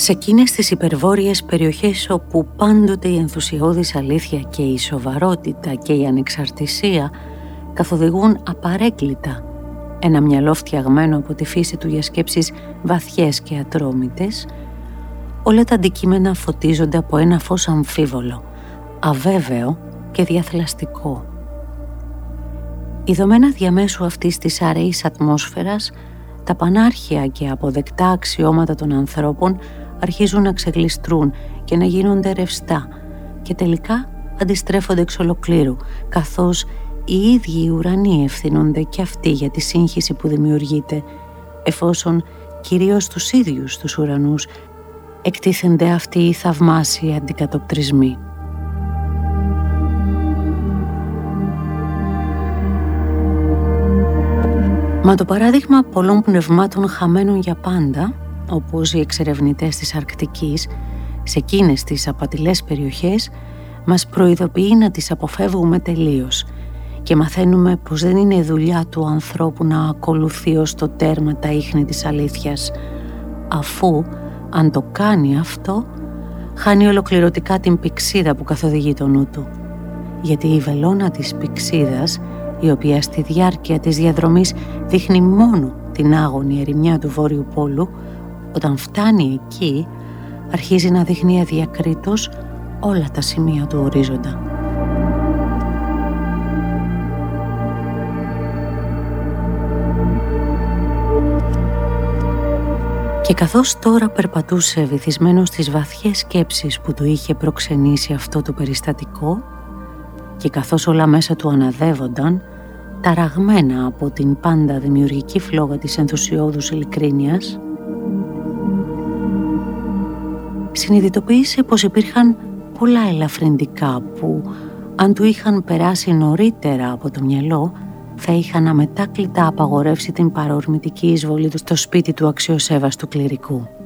Σε εκείνες τις υπερβόρειες περιοχές όπου πάντοτε η ενθουσιώδης αλήθεια και η σοβαρότητα και η ανεξαρτησία καθοδηγούν απαρέκκλητα ένα μυαλό φτιαγμένο από τη φύση του για σκέψεις βαθιές και ατρόμητες, όλα τα αντικείμενα φωτίζονται από ένα φως αμφίβολο, αβέβαιο και διαθλαστικό. Ιδωμένα διαμέσου αυτής της αραιής ατμόσφαιρας, τα πανάρχια και αποδεκτά αξιώματα των ανθρώπων αρχίζουν να ξεγλιστρούν και να γίνονται ρευστά και τελικά αντιστρέφονται εξ ολοκλήρου, καθώς οι ίδιοι οι ουρανοί ευθύνονται και αυτοί για τη σύγχυση που δημιουργείται, εφόσον κυρίως τους ίδιους τους ουρανούς εκτίθενται αυτοί οι θαυμάσιοι αντικατοπτρισμοί. Μα το παράδειγμα πολλών πνευμάτων χαμένων για πάντα, όπως οι εξερευνητές της Αρκτικής, σε εκείνες τις απατηλές περιοχές, μας προειδοποιεί να τις αποφεύγουμε τελείως και μαθαίνουμε πως δεν είναι δουλειά του ανθρώπου να ακολουθεί ως το τέρμα τα ίχνη της αλήθειας, αφού, αν το κάνει αυτό, χάνει ολοκληρωτικά την πυξίδα που καθοδηγεί το νου του. Γιατί η βελόνα της πυξίδας, η οποία στη διάρκεια της διαδρομής δείχνει μόνο την άγονη ερημιά του Βόρειου Πόλου, όταν φτάνει εκεί, αρχίζει να δείχνει αδιακρίτως όλα τα σημεία του ορίζοντα. Και καθώς τώρα περπατούσε βυθισμένος στις βαθιές σκέψεις που του είχε προξενήσει αυτό το περιστατικό, και καθώς όλα μέσα του αναδεύονταν, ταραγμένα από την πάντα δημιουργική φλόγα της ενθουσιώδους ειλικρίνειας, συνειδητοποίησε πως υπήρχαν πολλά ελαφρυντικά που, αν του είχαν περάσει νωρίτερα από το μυαλό, θα είχαν αμετάκλητα απαγορεύσει την παρορμητική εισβολή του στο σπίτι του αξιοσέβαστου κληρικού.